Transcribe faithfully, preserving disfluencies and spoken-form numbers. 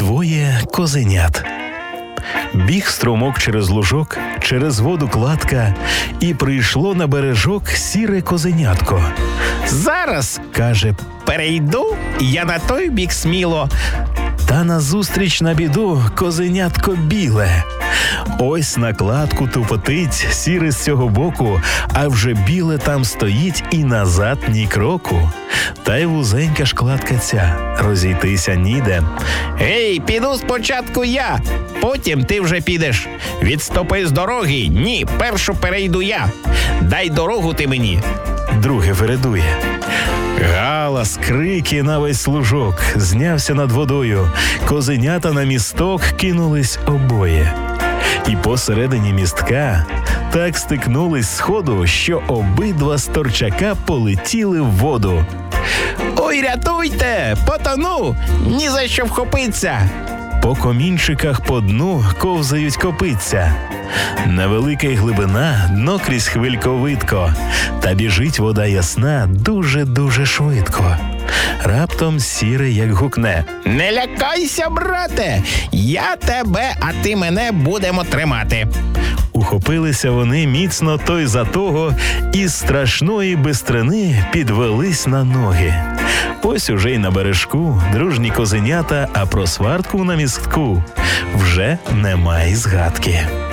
Двоє козенят. Біг струмок через лужок, через воду кладка, і прийшло на бережок сіре козенятко. «Зараз, – каже, – перейду я на той бік сміло». Та назустріч на біду козенятко біле. Ось на кладку тупотить сіре з цього боку, а вже біле там стоїть і назад ні кроку. Та й вузенька ж кладка ця, розійтися ніде. «Ей, піду спочатку я, потім ти вже підеш. Відступи з дороги, ні, першу перейду я. Дай дорогу ти мені». Друге вередує. Галас, крики на весь лужок, знявся над водою. Козенята на місток кинулись обоє. І посередині містка так стикнулись сходу, що обидва сторчака полетіли в воду. «Ой, рятуйте, потону, ні за що вхопиться». По комінчиках по дну ковзають копитця. Невелика й глибина, дно крізь хвильковитко, та біжить вода ясна дуже-дуже швидко. Раптом сіре як гукне: «Не лякайся, брате, я тебе, а ти мене будемо тримати». Ухопилися вони міцно той за того, і з страшної бистрини підвелись на ноги. Ось уже й на бережку дружні козенята, а про свартку на містку вже немає згадки.